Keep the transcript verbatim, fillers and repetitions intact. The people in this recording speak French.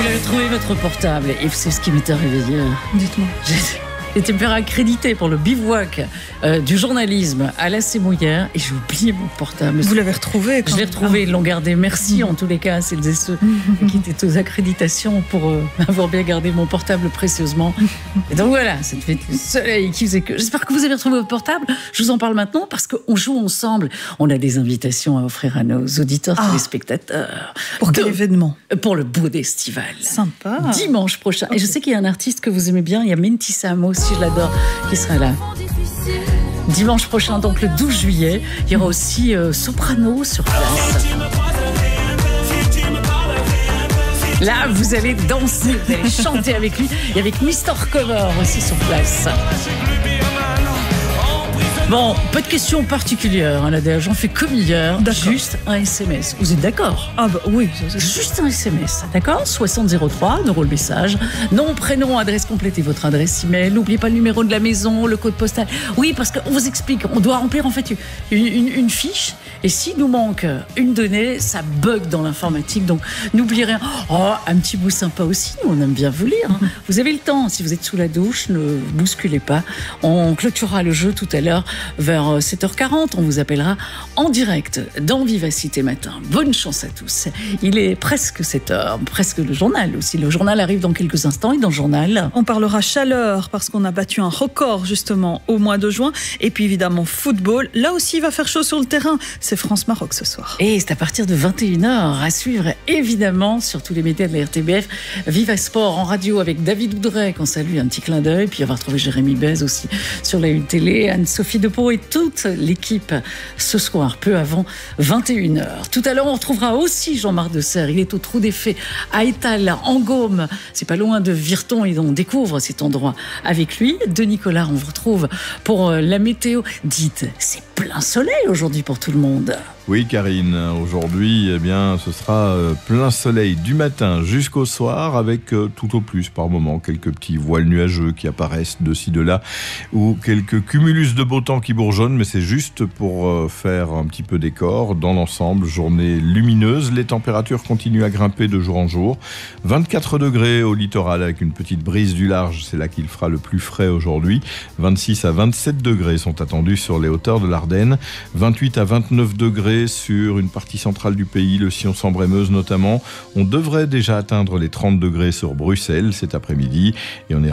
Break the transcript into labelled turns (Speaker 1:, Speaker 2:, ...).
Speaker 1: Vous avez trouvé votre portable et c'est ce qui m'est arrivé hier.
Speaker 2: Dites-moi.
Speaker 1: J'étais faire accrédité pour le bivouac euh, du journalisme à la Sémouillère et j'ai oublié mon portable.
Speaker 2: Vous l'avez retrouvé quand
Speaker 1: Je l'ai retrouvé, ils l'ont gardé. Merci mmh. en tous les cas à celles et ceux mmh. qui étaient aux accréditations pour euh, avoir bien gardé mon portable précieusement. Et donc voilà, cette fête le soleil qui faisait que... J'espère que vous avez retrouvé votre portable. Je vous en parle maintenant parce qu'on joue ensemble. On a des invitations à offrir à nos auditeurs, ah. téléspectateurs.
Speaker 2: Pour quel de... événement?
Speaker 1: Pour le Baudet Estival.
Speaker 2: Sympa.
Speaker 1: Dimanche prochain.
Speaker 2: Okay.
Speaker 1: Et je sais qu'il y a un artiste que vous aimez bien, il y a Mentissa Amos, si je l'adore, qui sera là. Dimanche prochain, donc le douze juillet, il y aura aussi euh, Soprano sur place. Là, vous allez danser, vous allez chanter avec lui et avec mister Cover aussi sur place. Bon, pas de questions particulières, hein, là, j'en fais comme hier, d'accord. Juste un S M S. Vous êtes d'accord?
Speaker 2: Ah bah oui.
Speaker 1: C'est... Juste un S M S, d'accord? soixante zéro trois, on envoie le message. Nom, prénom, adresse complète et votre adresse email. N'oubliez pas le numéro de la maison, le code postal. Oui, parce qu'on vous explique, on doit remplir en fait une, une, une fiche. Et s'il nous manque une donnée, ça bug dans l'informatique. Donc, n'oubliez rien. Oh, un petit bout sympa aussi, on aime bien vous lire. Hein. Vous avez le temps, si vous êtes sous la douche, ne bousculez pas. On clôturera le jeu tout à l'heure vers sept heures quarante. On vous appellera en direct dans Vivacité Matin. Bonne chance à tous. Il est presque sept heures, presque le journal aussi. Le journal arrive dans quelques instants et dans le journal...
Speaker 2: On parlera chaleur parce qu'on a battu un record justement au mois de juin. Et puis évidemment football. Là aussi, il va faire chaud sur le terrain. C'est France-Maroc ce soir.
Speaker 1: Et c'est à partir de vingt et une heures à suivre évidemment sur tous les médias de la R T B F. Viva Sport en radio avec David Oudrey qu'on salue, un petit clin d'œil. Puis on va retrouver Jérémy Bez aussi sur la Une Télé, Anne-Sophie Depot et toute l'équipe ce soir, peu avant vingt et une heures. Tout à l'heure, on retrouvera aussi Jean-Marc Deserre. Il est au Trou des Fées à Étal, en Gaume. C'est pas loin de Virton et on découvre cet endroit avec lui. Denis Collard, on vous retrouve pour la météo. Dites, c'est plein soleil aujourd'hui pour tout le monde.
Speaker 3: Oui, Karine, aujourd'hui, eh bien, ce sera plein soleil du matin jusqu'au soir avec tout au plus par moment quelques petits voiles nuageux qui apparaissent de ci de là ou quelques cumulus de beau temps qui bourgeonnent, mais c'est juste pour faire un petit peu décor. Dans l'ensemble, journée lumineuse, les températures continuent à grimper de jour en jour. vingt-quatre degrés au littoral avec une petite brise du large, c'est là qu'il fera le plus frais aujourd'hui. vingt-six à vingt-sept degrés sont attendus sur les hauteurs de l'Ardenne, vingt-huit à vingt-neuf degrés sur une partie centrale du pays, le Sion-Sambre-et-Meuse notamment. On devrait déjà atteindre les trente degrés sur Bruxelles cet après-midi et on est